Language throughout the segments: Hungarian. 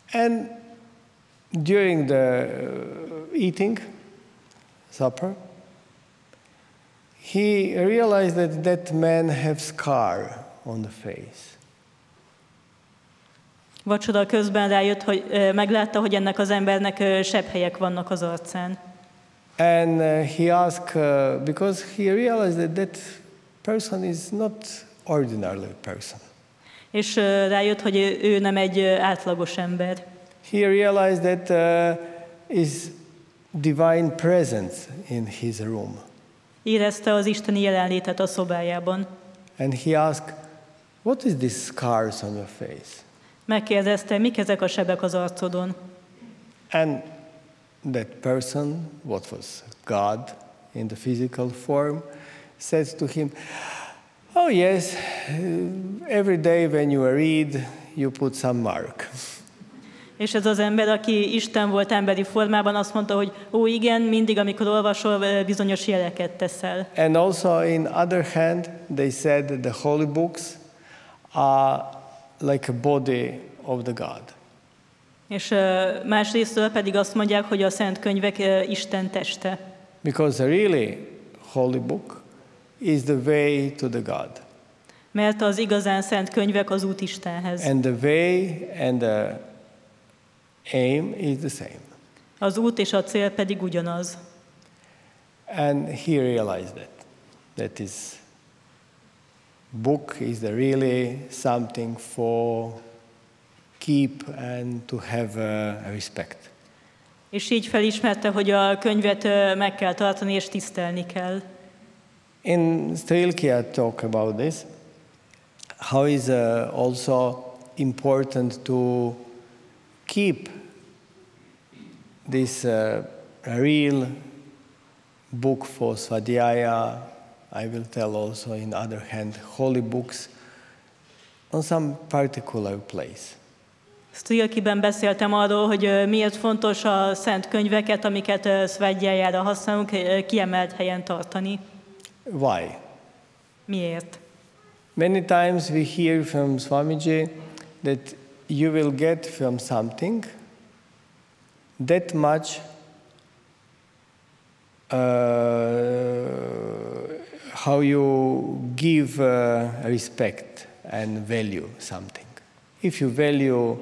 And during the eating, supper, he realized that that man have scar on the face. Vacsora közben rájött, hogy meglátta, hogy ennek az embernek sebhelyek vannak az arcán. And he asked, because he realized that person is not ordinary person. És rájött, hogy ő nem egy átlagos ember. He realized that is divine presence in his room. Érezte az isteni jelenlétet a szobájában. And he asked, what is these scars on your face? Megkérdezte, mik ezek a sebek az arcodon. And that person, what was God in the physical form, says to him, oh yes, every day when you read, you put some mark. És ez az ember, aki Isten volt emberi formában, azt mondta, hogy ó igen, mindig, amikor olvasol, bizonyos jeleket teszel. And also in other hand, they said that the holy books are like a body of the God. És másrésztől pedig azt mondják, hogy a szent könyvek Isten teste. Because a really holy book is the way to the God. Mert az igazán szent könyvek az út Istenhez. And the way and the aim is the same. Az út és a cél pedig ugyanaz. And he realized that this book is the really something for keep and to have a respect. És így felismerte, hogy a könyvet meg kell tartani és tisztelni kell. In Strilkia talk about this, how is also important to keep this real book for Svadhyaya, I will tell also in other hand, holy books, on some particular place. Strilkiben beszéltem arról, hogy miért fontos a szent könyveket, amiket Svadhyayára használunk, kiemelt helyen tartani. Why? Miért? Many times we hear from Swamiji that you will get from something that much how you give respect and value something. If you value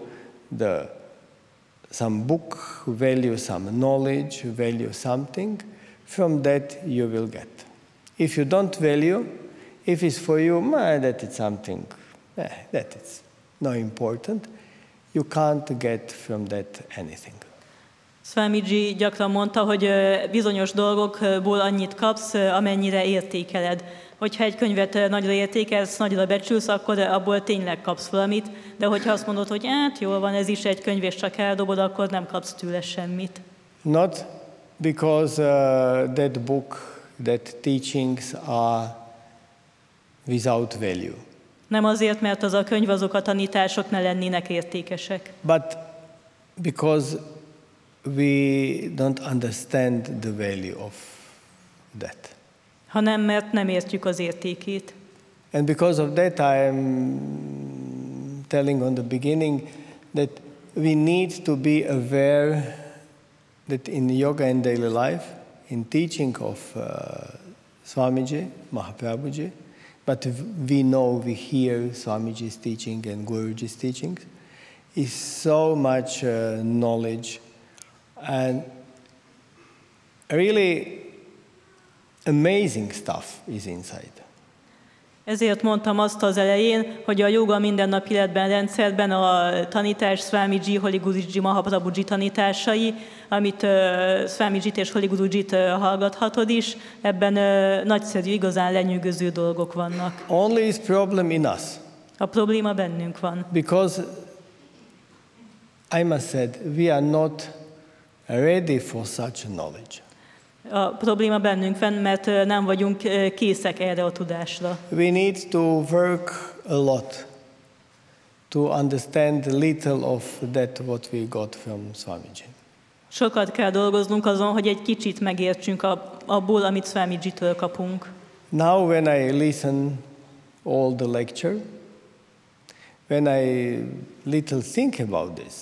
some book, value some knowledge, value something, from that you will get. If you don't value, if it's for you, that is something, that is not important, you can't get from that anything. Swamiji gyakran mondta, hogy bizonyos dolgokból annyit kapsz, amennyire értékeled. Hogyha egy könyvet nagyra értékelsz, nagyra becsülsz, akkor abból tényleg kapsz valamit, de hogyha azt mondod, hogy hát jól van, ez is egy könyv, és csak eldobod, akkor nem kapsz tőle semmit. Not because that book, that teachings are without value. Nem azért, mert az a könyv, azok a tanítások ne lennének értékesek. But because we don't understand the value of that. Hanem mert nem értjük az értékét. And because of that I am telling on the beginning that we need to be aware that in yoga and daily life, in teaching of Swamiji, Mahaprabhuji, but we know, we hear Swamiji's teaching and Guruji's teachings, is so much knowledge and really amazing stuff is inside. Ezért mondtam azt az elején, hogy a joga mindennapi életben, rendszerben a tanítás Swamiji, Holy Guruji, Mahaprabhuji tanításai, amit Swamijit és Holy Gurujit hallgathatod is, ebben nagyszerű, igazán lenyűgöző dolgok vannak. Only is problem in us. A probléma bennünk van. Because I must say, we are not ready for such knowledge. A probléma bennünk van, mert nem vagyunk készek erre a tudásra. We need to work a lot to understand a little of that what we got from Swamiji. Sokat kell dolgoznunk azon, hogy egy kicsit megértsünk abból, amit Swamijitől kapunk. Now when I listen all the lecture, when I little think about this,